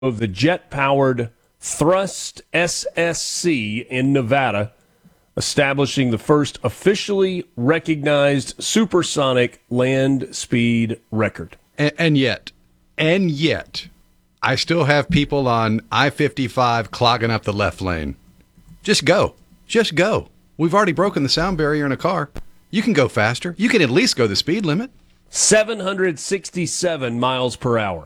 of the jet-powered Thrust SSC in Nevada, establishing the first officially recognized supersonic land speed record. And yet, I still have people on I-55 clogging up the left lane. Just go. We've already broken the sound barrier in a car. You can go faster. You can at least go the speed limit. 767 miles per hour.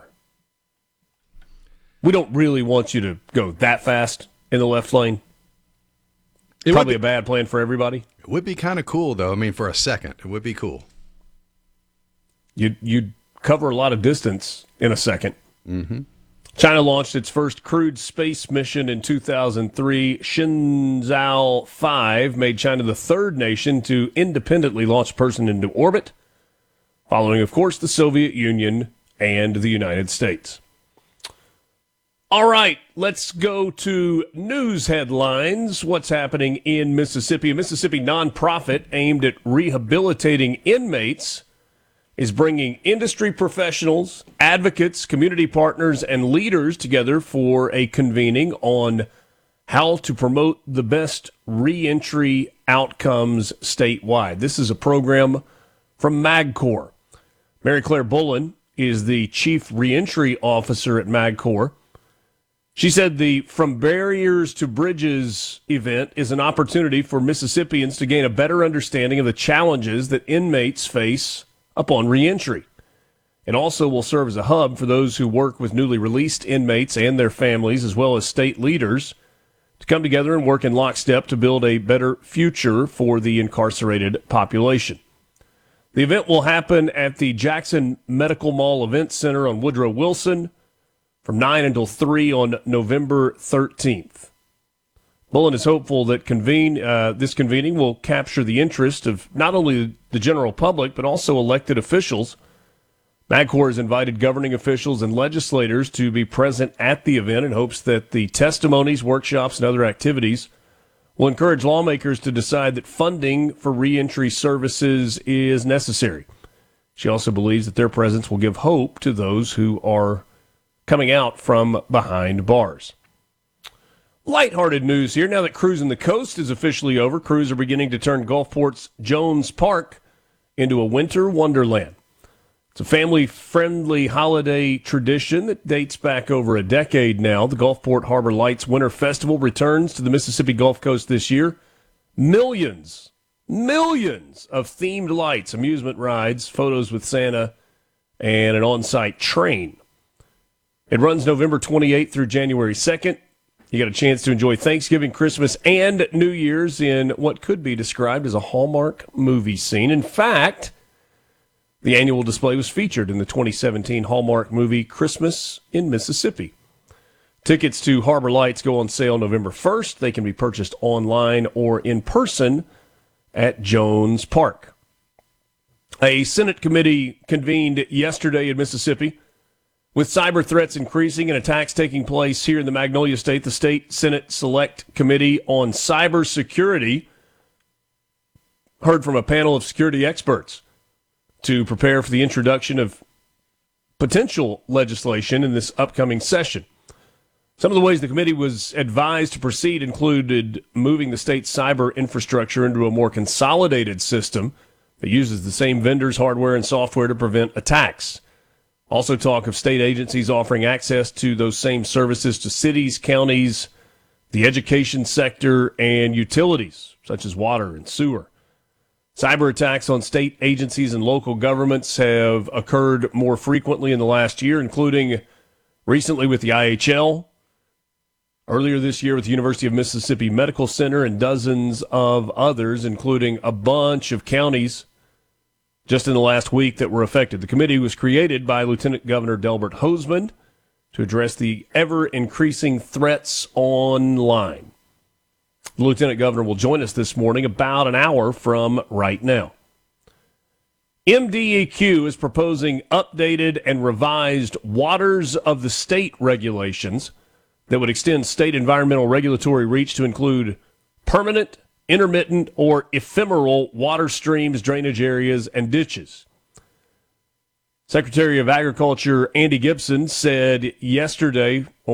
We don't really want you to go that fast in the left lane. Probably a bad plan for everybody. It would be kind of cool, though. I mean, for a second, it would be cool. You'd cover a lot of distance in a second. Mm-hmm. China launched its first crewed space mission in 2003. Shenzhou 5 made China the third nation to independently launch a person into orbit, following, of course, the Soviet Union and the United States. All right, let's go to news headlines. What's happening in Mississippi? A Mississippi nonprofit aimed at rehabilitating inmates is bringing industry professionals, advocates, community partners, and leaders together for a convening on how to promote the best reentry outcomes statewide. This is a program from MAGCOR. Mary Claire Bullen is the chief reentry officer at MAGCOR. She said the From Barriers to Bridges event is an opportunity for Mississippians to gain a better understanding of the challenges that inmates face upon reentry. It also will serve as a hub for those who work with newly released inmates and their families, as well as state leaders, to come together and work in lockstep to build a better future for the incarcerated population. The event will happen at the Jackson Medical Mall Event Center on Woodrow Wilson from 9 until 3 on November 13th. Bullen is hopeful that this convening will capture the interest of not only the general public, but also elected officials. MAGCOR has invited governing officials and legislators to be present at the event in hopes that the testimonies, workshops, and other activities will encourage lawmakers to decide that funding for reentry services is necessary. She also believes that their presence will give hope to those who are coming out from behind bars. Lighthearted news here. Now that Cruising the Coast is officially over, crews are beginning to turn Gulfport's Jones Park into a winter wonderland. It's a family-friendly holiday tradition that dates back over a decade now. The Gulfport Harbor Lights Winter Festival returns to the Mississippi Gulf Coast this year. Millions of themed lights, amusement rides, photos with Santa, and an on-site train. It runs November 28th through January 2nd. You got a chance to enjoy Thanksgiving, Christmas, and New Year's in what could be described as a Hallmark movie scene. In fact, the annual display was featured in the 2017 Hallmark movie Christmas in Mississippi. Tickets to Harbor Lights go on sale November 1st. They can be purchased online or in person at Jones Park. A Senate committee convened yesterday in Mississippi. With cyber threats increasing and attacks taking place here in the Magnolia State, the State Senate Select Committee on Cybersecurity heard from a panel of security experts to prepare for the introduction of potential legislation in this upcoming session. Some of the ways the committee was advised to proceed included moving the state's cyber infrastructure into a more consolidated system that uses the same vendors, hardware, and software to prevent attacks. Also talk of state agencies offering access to those same services to cities, counties, the education sector, and utilities, such as water and sewer. Cyber attacks on state agencies and local governments have occurred more frequently in the last year, including recently with the IHL, earlier this year with the University of Mississippi Medical Center, and dozens of others, including a bunch of counties just in the last week that were affected. The committee was created by Lieutenant Governor Delbert Hosemann to address the ever-increasing threats online. The Lieutenant Governor will join us this morning about an hour from right now. MDEQ is proposing updated and revised Waters of the State regulations that would extend state environmental regulatory reach to include permanent, intermittent, or ephemeral water streams, drainage areas, and ditches. Secretary of Agriculture Andy Gibson said yesterday